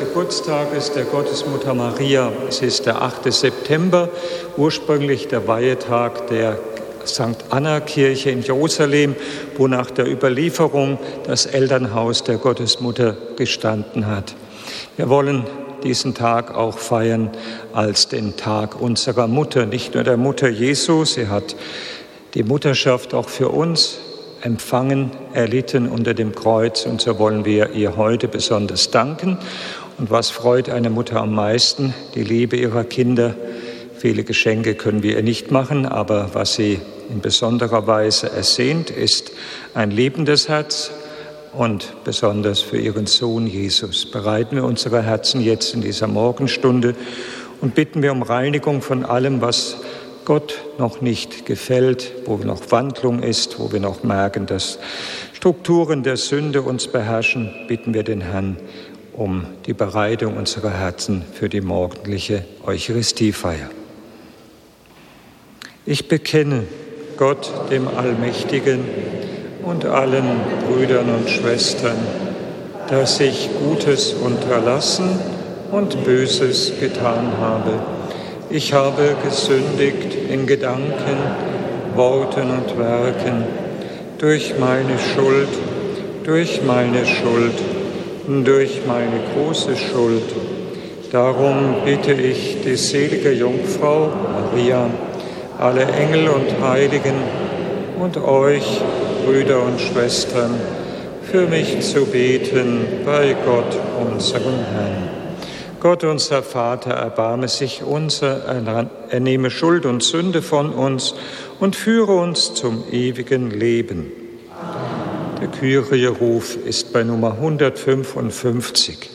Geburtstages der Gottesmutter Maria. Es ist der 8. September, ursprünglich der Weihetag der St. Anna-Kirche in Jerusalem, wo nach der Überlieferung das Elternhaus der Gottesmutter gestanden hat. Wir wollen diesen Tag auch feiern als den Tag unserer Mutter, nicht nur der Mutter Jesu. Sie hat die Mutterschaft auch für uns empfangen, erlitten unter dem Kreuz, und so wollen wir ihr heute besonders danken. Und was freut eine Mutter am meisten? Die Liebe ihrer Kinder. Viele Geschenke können wir ihr nicht machen, aber was sie in besonderer Weise ersehnt, ist ein liebendes Herz und besonders für ihren Sohn Jesus. Bereiten wir unsere Herzen jetzt in dieser Morgenstunde und bitten wir um Reinigung von allem, was Gott noch nicht gefällt, wo noch Wandlung ist, wo wir noch merken, dass Strukturen der Sünde uns beherrschen. Bitten wir den Herrn um die Bereitung unserer Herzen für die morgendliche Eucharistiefeier. Ich bekenne Gott, dem Allmächtigen, und allen Brüdern und Schwestern, dass ich Gutes unterlassen und Böses getan habe. Ich habe gesündigt in Gedanken, Worten und Werken, durch meine Schuld, durch meine große Schuld. Darum bitte ich die selige Jungfrau Maria, alle Engel und Heiligen und euch, Brüder und Schwestern, für mich zu beten bei Gott, unserem Herrn. Gott, unser Vater, erbarme sich unser, er nehme Schuld und Sünde von uns und führe uns zum ewigen Leben. Der Kyrie-Ruf ist bei Nummer 155.